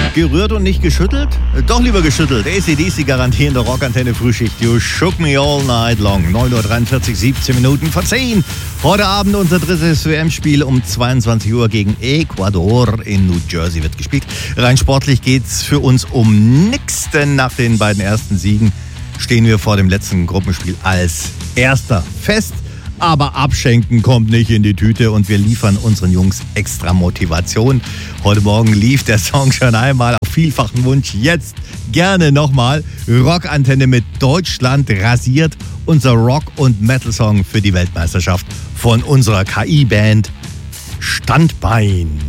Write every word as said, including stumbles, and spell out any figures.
Gerührt und nicht geschüttelt? Doch lieber geschüttelt. A C D C garantierende Rockantenne Frühschicht. You shook me all night long. neun Uhr dreiundvierzig, siebzehn Minuten vor zehn. Heute Abend unser drittes W M-Spiel um zweiundzwanzig Uhr gegen Ecuador in New Jersey wird gespielt. Rein sportlich geht's für uns um nix, denn nach den beiden ersten Siegen stehen wir vor dem letzten Gruppenspiel als Erster fest. Aber abschenken kommt nicht in die Tüte und wir liefern unseren Jungs extra Motivation. Heute Morgen lief der Song schon einmal auf vielfachen Wunsch. Jetzt gerne nochmal. Rockantenne mit Deutschland rasiert. Unser Rock- und Metal-Song für die Weltmeisterschaft von unserer K I-Band Standbein.